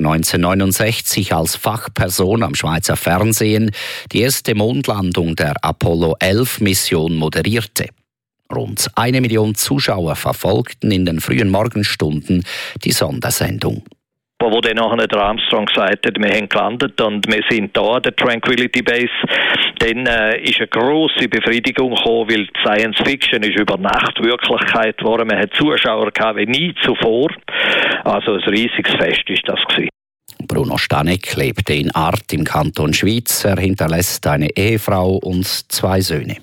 1969 als Fachperson am Schweizer Fernsehen die erste Mondlandung der Apollo-11-Mission moderierte. Rund 1 Million Zuschauer verfolgten in den frühen Morgenstunden die Sondersendung. Wo dann nachher der Armstrong gesagt hat, wir haben gelandet und wir sind da an der Tranquility Base, dann ist eine grosse Befriedigung gekommen, weil die Science Fiction ist über Nacht Wirklichkeit geworden. Man hat Zuschauer gehabt wie nie zuvor. Also ein riesiges Fest ist das gewesen. Bruno Stanek lebte in Arth im Kanton Schwyz. Er hinterlässt eine Ehefrau und 2 Söhne.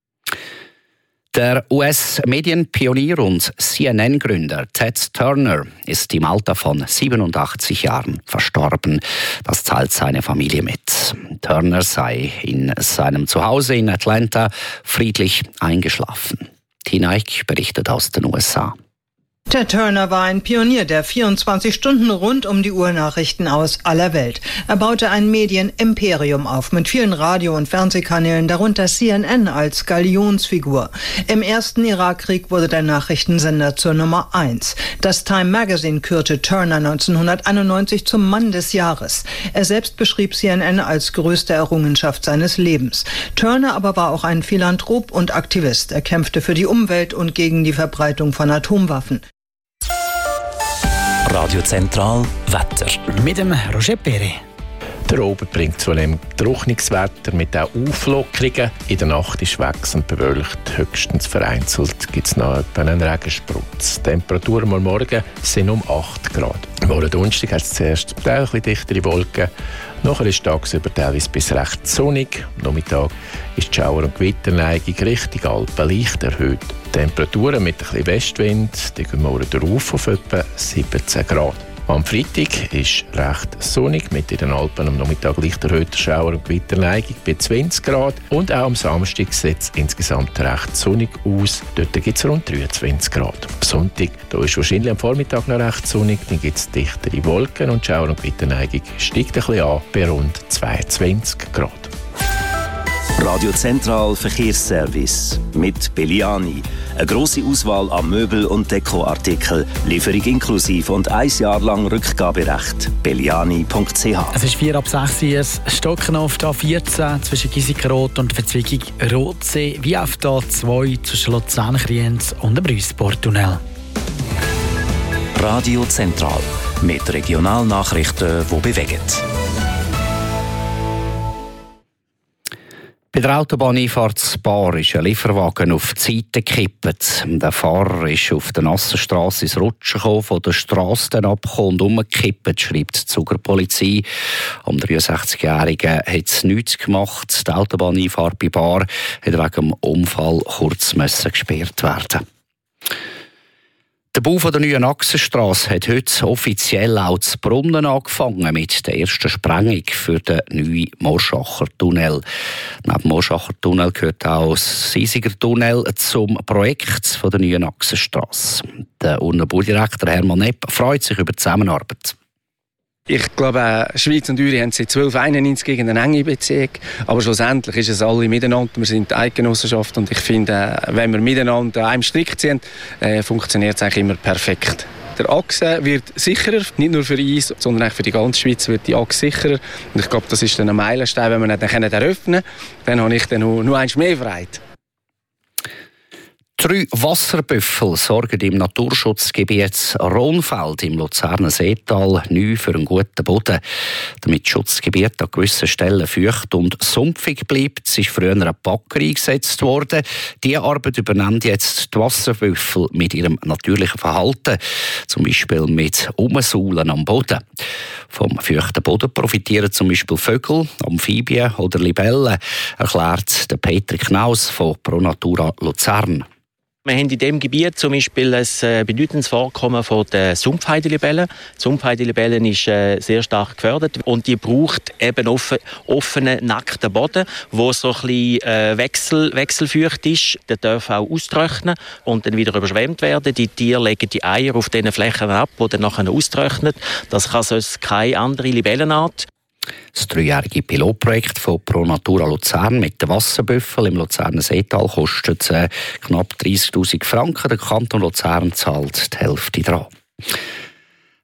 Der US-Medienpionier und CNN-Gründer Ted Turner ist im Alter von 87 Jahren verstorben. Das teilt seine Familie mit. Turner sei in seinem Zuhause in Atlanta friedlich eingeschlafen. Tina Eck berichtet aus den USA. Ted Turner war ein Pionier der 24 Stunden rund um die Uhr Nachrichten aus aller Welt. Er baute ein Medienimperium auf mit vielen Radio- und Fernsehkanälen, darunter CNN als Galionsfigur. Im ersten Irakkrieg wurde der Nachrichtensender zur Nummer 1. Das Time Magazine kürte Turner 1991 zum Mann des Jahres. Er selbst beschrieb CNN als größte Errungenschaft seines Lebens. Turner aber war auch ein Philanthrop und Aktivist. Er kämpfte für die Umwelt und gegen die Verbreitung von Atomwaffen. Radio Zentral Wetter. Mit dem Roger Perret. Der Abend bringt zunehmend Trocknungswetter mit auch Auflockerungen. In der Nacht ist wechselnd bewölkt, höchstens vereinzelt gibt es noch einen Regensprutz. Die Temperaturen am Morgen sind um 8 Grad. Morgen Donnerstag hat es zuerst ein bisschen dichtere Wolken. Nachher ist tagsüber teilweise bis recht sonnig. Am Nachmittag ist die Schauer- und Gewitterneigung Richtung Alpen leicht erhöht. Temperaturen mit ein bisschen Westwind, die gehen morgen rauf auf etwa 17 Grad. Am Freitag ist recht sonnig, mit in den Alpen am Nachmittag leicht erhöhter Schauer- und Gewitterneigung bei 20 Grad. Und auch am Samstag sieht es insgesamt recht sonnig aus. Dort gibt es rund 23 Grad. Am Sonntag da ist wahrscheinlich am Vormittag noch recht sonnig, dann gibt es dichtere Wolken und die Schauer- und Gewitterneigung steigt ein bisschen an bei rund 22 Grad. Radio Zentral Verkehrsservice mit Belliani. Eine grosse Auswahl an Möbel- und Dekoartikeln, Lieferung inklusive und 1 Jahr lang Rückgaberecht. Belliani.ch. Es ist 4 ab 6 Uhr, Stocken auf der A14 zwischen Giesigenrot und Verzweigung Rotsee, wie auf der A2 zwischen Luzern-Kriens und dem Brüssportunnel. Radio Zentral mit Regionalnachrichten, die bewegen. Bei der Autobahneinfahrt Bar ist ein Lieferwagen auf die Seite gekippt. Der Fahrer ist auf der nassen Strasse ins Rutschen gekommen, von der Strasse dann abgekommen und umgekippt, schreibt die Zuger Polizei. Am 63-Jährigen hat es nichts gemacht. Die Autobahneinfahrt bei Bar hat wegen dem Unfall kurz gesperrt werden. Der Bau der neuen Achsenstrasse hat heute offiziell auch zu Brunnen angefangen mit der ersten Sprengung für den neuen Morschacher Tunnel. Neben dem Morschacher Tunnel gehört auch das Siesiger Tunnel zum Projekt der neuen Achsenstrasse. Der Baudirektor Hermann Epp freut sich über die Zusammenarbeit. Ich glaube, Schweiz und Uri haben seit 1291 gegen eine enge Beziehung. Aber schlussendlich ist es alle miteinander. Wir sind die Eidgenossenschaft und ich finde, wenn wir miteinander an einem Strick ziehen, funktioniert es eigentlich immer perfekt. Der Achse wird sicherer, nicht nur für uns, sondern auch für die ganze Schweiz wird die Achse sicherer. Und ich glaube, das ist dann ein Meilenstein, wenn wir ihn dann eröffnen können. Dann habe ich dann nur eins mehr Freude. 3 Wasserbüffel sorgen im Naturschutzgebiet Rhonfeld im Luzerner Seetal neu für einen guten Boden. Damit das Schutzgebiet an gewissen Stellen feucht und sumpfig bleibt, ist früher ein Bagger eingesetzt worden. Diese Arbeit übernimmt jetzt die Wasserbüffel mit ihrem natürlichen Verhalten, zum Beispiel mit Umsaulen am Boden. Vom feuchten Boden profitieren zum Beispiel Vögel, Amphibien oder Libellen, erklärt der Peter Knaus von Pro Natura Luzern. Wir haben in diesem Gebiet zum Beispiel ein bedeutendes Vorkommen von der Sumpfheidelibelle. Die Sumpfheidelibelle ist sehr stark gefördert und die braucht eben offenen, nackten Boden, wo so ein bisschen wechselfeucht ist. Der darf auch austrocknen und dann wieder überschwemmt werden. Die Tiere legen die Eier auf diesen Flächen ab, die dann nachher austrocknen. Das kann sonst keine andere Libellenart. Das 3-jährige Pilotprojekt von Pro Natura Luzern mit den Wasserbüffeln im Luzerner Seetal kostet knapp 30'000 Franken. Der Kanton Luzern zahlt die Hälfte daran.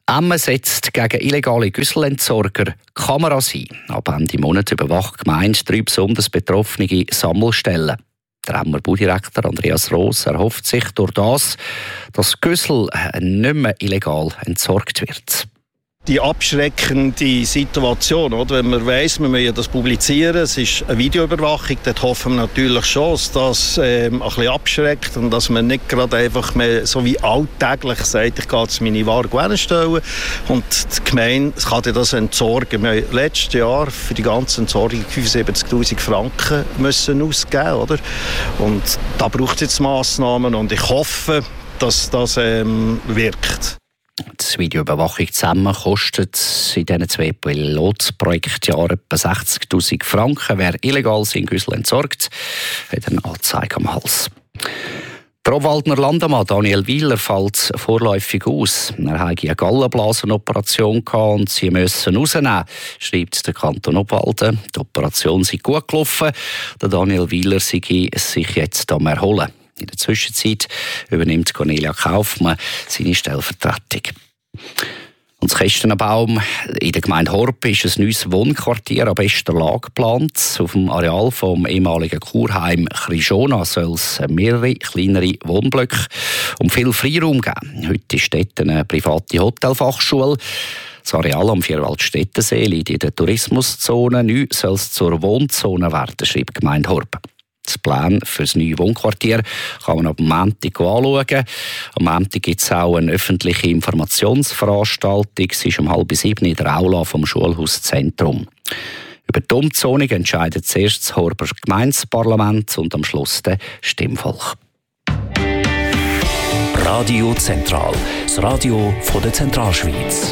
Emmen setzt gegen illegale Güsselentsorger Kameras ein. Ab Ende Monat überwacht die Gemeinde 3 besonders betroffene Sammelstellen. Der Emmer Baudirektor Andreas Roos erhofft sich durch das, dass Güssel nicht mehr illegal entsorgt wird. Die abschreckende Situation, oder? Wenn man weiss, wir müssen das publizieren, es ist eine Videoüberwachung, dort hoffen wir natürlich schon, dass das ein bisschen abschreckt und dass man nicht gerade einfach mehr so wie alltäglich sagt, ich gehe jetzt meine Ware stellen und die Gemeinde kann das entsorgen. Wir haben letztes Jahr für die ganze Entsorgung 75'000 Franken müssen ausgeben, oder? Und da braucht es jetzt Massnahmen und ich hoffe, dass das wirkt. Die Videoüberwachung zusammen kostet in diesen 2 Pilotprojektjahren etwa 60'000 Franken. Wer illegal seinen Güssel entsorgt, hat eine Anzeige am Hals. Der Obwaldner Landemann Daniel Wieler fällt vorläufig aus. Er hatte eine Gallenblasenoperation und sie müssen rausnehmen, schreibt der Kanton Obwalden. Die Operation sei gut gelaufen. Der Daniel Wieler sei sich jetzt am Erholen. In der Zwischenzeit übernimmt Cornelia Kaufmann seine Stellvertretung. Und das Kästenenbaum in der Gemeinde Horb ist ein neues Wohnquartier an bester Lage geplant. Auf dem Areal vom ehemaligen Kurheim Chrijona soll es mehrere kleinere Wohnblöcke und viel Freiraum geben. Heute ist dort eine private Hotelfachschule. Das Areal am Vierwaldstättensee liegt in der Tourismuszone. Neu soll es zur Wohnzone werden, schreibt die Gemeinde Horb. Das Plan für das neue Wohnquartier kann man ab Montag anschauen. Am Montag gibt es auch eine öffentliche Informationsveranstaltung. Sie ist um 6:30 in der Aula vom Schulhauszentrum. Über die Umzonung entscheidet zuerst das Horber Gemeindeparlament und am Schluss das Stimmvolk. Radio Zentral, das Radio von der Zentralschweiz.